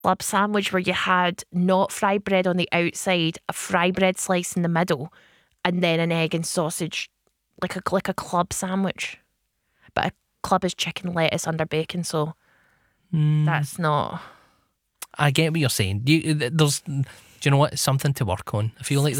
club sandwich where you had not fry bread on the outside, a fry bread slice in the middle, and then an egg and sausage, like a club sandwich. But a club is chicken, lettuce under bacon, so that's not. I get what you're saying. Do you know what? It's something to work on. I feel like